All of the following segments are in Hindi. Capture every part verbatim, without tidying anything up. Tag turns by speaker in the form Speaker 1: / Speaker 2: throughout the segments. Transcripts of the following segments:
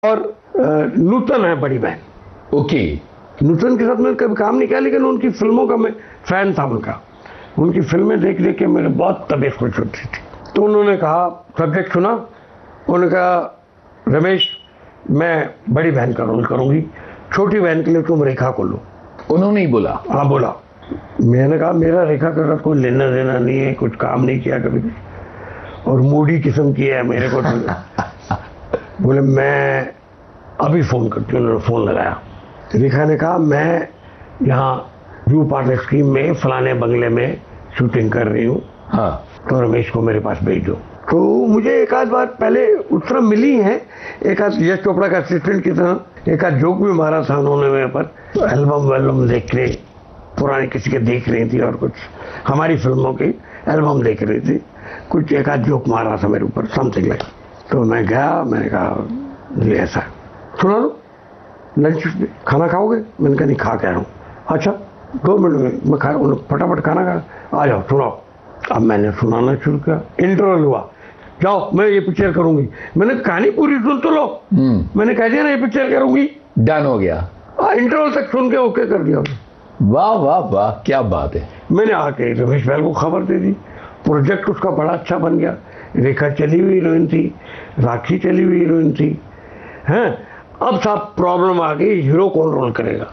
Speaker 1: और नूतन है बड़ी बहन।
Speaker 2: ओके।
Speaker 1: नूतन के साथ मैंने कभी काम नहीं किया, लेकिन उनकी फिल्मों का मैं फैन था उनका। उनकी फिल्में देख देख के मेरे बहुत तबीयत खुश होती थी। तो उन्होंने कहा, सब्जेक्ट सुना, उन्होंने कहा रमेश मैं बड़ी बहन का रोल करूंगी, छोटी बहन के लिए तुम रेखा को लो।
Speaker 2: उन्होंने ही बोला?
Speaker 1: हाँ बोला। मैंने कहा मेरा रेखा का साथ कोई लेना देना नहीं है, कुछ काम नहीं किया कभी, और मूडी किस्म की है मेरे को तो। बोले मैं अभी फोन करती हूँ। उन्होंने फोन लगाया। रेखा ने कहा मैं यहाँ व्यू पार्टनर स्कीम में फलाने बंगले में शूटिंग कर रही हूँ,
Speaker 2: हाँ, तो
Speaker 1: रमेश को मेरे पास भेज दो। तो मुझे एक आध बार पहले उस तरह मिली है, एक आध यश चोपड़ा का असिस्टेंट की तरह एक आध जोक भी मारा था उन्होंने मेरे पर। तो एल्बम वेल्बम देख रहे, पुराने किसी के देख रही थी, और कुछ हमारी फिल्मों की एल्बम देख रही थी, कुछ एक आध जोक मारा था मेरे ऊपर, समथिंग लाइक। तो मैं गया, मैंने कहा जी ऐसा सुना दो, लंच खाना खाओगे? मैंने कहा नहीं खा के आया हूँ। अच्छा दो मिनट में मैं खा, फटाफट खाना खा, आ जाओ सुनाओ। अब मैंने सुनाना शुरू किया, इंटरवल हुआ, जाओ मैं ये पिक्चर करूंगी। मैंने कहानी पूरी सुन तो लो, मैंने कह दिया ना ये पिक्चर करूंगी,
Speaker 2: डन हो गया।
Speaker 1: इंटरवल तक सुन के ओके कर दिया।
Speaker 2: वाह वाह वाह, क्या बात है।
Speaker 1: मैंने आके रमेश भाई को खबर दे दी, प्रोजेक्ट उसका बड़ा अच्छा बन गया। रेखा चली हुई हीरोइन थी, राखी चली हुई हीरोइन थी, हैं। अब साहब प्रॉब्लम आ गई, हीरो कौन रोल करेगा।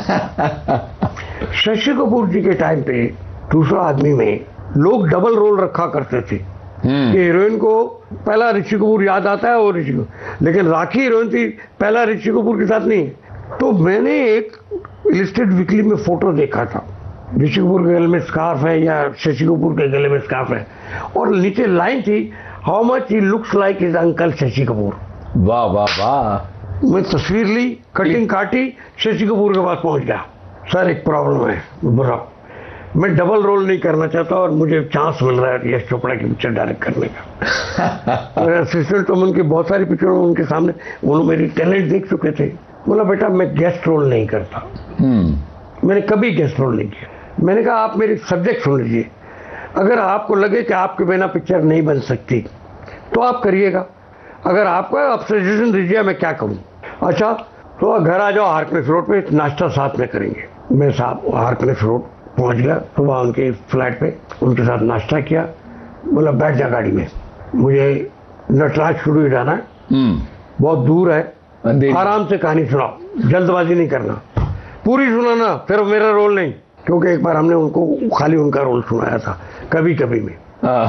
Speaker 1: शशि कपूर जी के टाइम पे दूसरा आदमी में लोग डबल रोल रखा करते थे कि हीरोइन को पहला ऋषि कपूर याद आता है और ऋषि कपूर, लेकिन राखी हीरोइन थी, पहला ऋषि कपूर के साथ नहीं। तो मैंने एक इलिस्ट्रेट वीकली में फोटो देखा था, ऋषि कपूर के गले में स्कार्फ है या शशि कपूर के गले में स्कार्फ है, और नीचे लाइन थी how much he looks like his uncle Shashi Kapoor.
Speaker 2: वाह वाह वाह।
Speaker 1: मैं तस्वीर ली, कटिंग काटी, शशि कपूर के पास पहुंच गया। सर एक प्रॉब्लम है, बुरा, मैं डबल रोल नहीं करना चाहता और मुझे चांस मिल रहा है यश चोपड़ा की पिक्चर डायरेक्ट करने का। मेरे असिस्टेंट तो उनकी बहुत सारी पिक्चरों में उनके सामने उन्होंने मेरी टैलेंट देख चुके थे। बोला बेटा मैं गेस्ट रोल नहीं करता, मैंने कभी गेस्ट रोल नहीं किया। मैंने कहा आप मेरी सब्जेक्ट सुन लीजिए, अगर आपको लगे कि आपके बिना पिक्चर नहीं बन सकती तो आप करिएगा, अगर आपका आप सजेशन दीजिए मैं क्या करूं। अच्छा तो घर आ जाओ, हार्कनेस रोड पे नाश्ता साथ में करेंगे। मैं साहब हार्कनेस रोड पहुंच गया, सुबह उनके फ्लैट पे उनके साथ नाश्ता किया। बोला बैठ जा गाड़ी में, मुझे नटराज स्टूडियो जाना है, बहुत दूर है, आराम से कहानी सुनाओ, जल्दबाजी नहीं करना, पूरी सुनाना, फिर मेरा रोल नहीं। क्योंकि एक बार हमने उनको खाली उनका रोल सुनाया था कभी कभी में,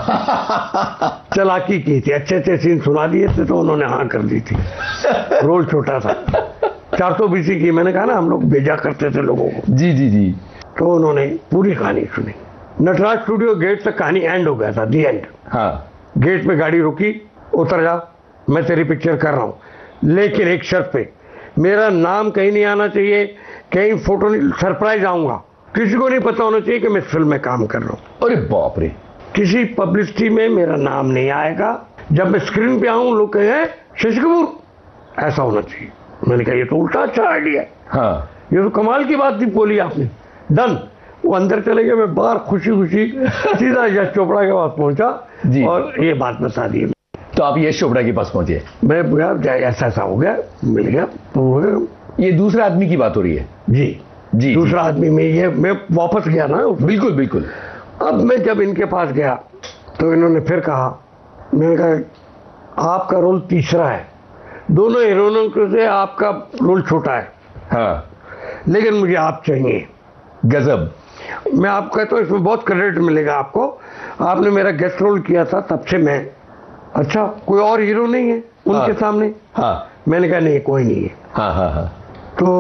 Speaker 1: चालाकी की थी, अच्छे अच्छे सीन सुना दिए थे तो उन्होंने हाँ कर दी थी। रोल छोटा था, चार सौ बीसी की, मैंने कहा ना हम लोग भेजा करते थे लोगों को।
Speaker 2: जी जी जी।
Speaker 1: तो उन्होंने पूरी कहानी सुनी। नटराज स्टूडियो गेट तक कहानी एंड हो गया था, दी एंड।
Speaker 2: हाँ।
Speaker 1: गेट पे गाड़ी रुकी, उतर जा, मैं तेरी पिक्चर कर रहा हूँ, लेकिन एक शर्त पे, मेरा नाम कहीं नहीं आना चाहिए, कहीं फोटो नहीं, सरप्राइज आऊंगा, किसी को नहीं पता होना चाहिए कि मैं इस फिल्म में काम कर रहा हूँ।
Speaker 2: अरे बाप रे।
Speaker 1: किसी पब्लिसिटी में मेरा नाम नहीं आएगा, जब मैं स्क्रीन पे आऊं लोग कहे शशि कपूर, ऐसा होना चाहिए। मैंने कहा ये तो उल्टा अच्छा आइडिया है।
Speaker 2: हाँ।
Speaker 1: ये तो कमाल की बात थी बोली आपने, डन। वो अंदर चले गए, मैं बाहर खुशी खुशी सीधा यश चोपड़ा के पास पहुंचा और ये बात बता दी।
Speaker 2: तो आप यश चोपड़ा के पास पहुंचे?
Speaker 1: मैं ऐसा ऐसा हो गया, मिल गया, तो
Speaker 2: ये दूसरा आदमी की बात हो रही है?
Speaker 1: जी
Speaker 2: जी।
Speaker 1: दूसरा आदमी में ये मैं वापस गया ना।
Speaker 2: बिल्कुल बिल्कुल।
Speaker 1: अब मैं जब इनके पास गया तो इन्होंने फिर कहा, मैंने कहा आपका रोल तीसरा है, दोनों हीरोइनों से आपका रोल छोटा है,
Speaker 2: हाँ,
Speaker 1: लेकिन मुझे आप चाहिए।
Speaker 2: गजब।
Speaker 1: मैं आपको कहता हूँ इसमें बहुत क्रेडिट मिलेगा आपको, आपने मेरा गेस्ट रोल किया था तब से मैं, अच्छा कोई और हीरो नहीं है उनके हाँ, सामने? हाँ। मैंने कहा नहीं कोई नहीं है।
Speaker 2: हाँ हाँ हाँ।
Speaker 1: तो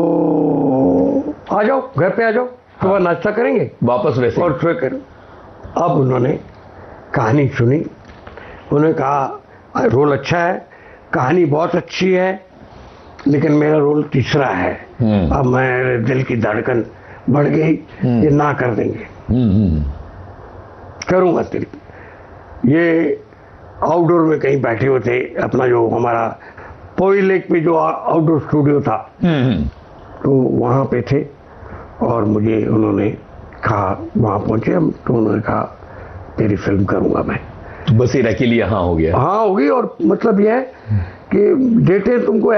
Speaker 1: आ जाओ घर पे आ जाओ, सुबह हाँ, नाश्ता करेंगे
Speaker 2: वापस वैसे
Speaker 1: और फिर करें। अब उन्होंने कहानी सुनी, उन्होंने कहा रोल अच्छा है, कहानी बहुत अच्छी है, लेकिन मेरा रोल तीसरा है। अब मेरे दिल की धड़कन बढ़ गई, ये ना कर देंगे। करूंगा तेरी। ये आउटडोर में कहीं बैठे हुए थे, अपना जो हमारा पोई लेक पे जो आउटडोर स्टूडियो था तो वहाँ पे थे, और मुझे उन्होंने कहा, वहाँ पहुंचे हम तो उन्होंने कहा तेरी फिल्म करूंगा मैं।
Speaker 2: बसेरा के लिए हाँ हो गया?
Speaker 1: हाँ हो गई, और मतलब यह है कि डेटें तुमको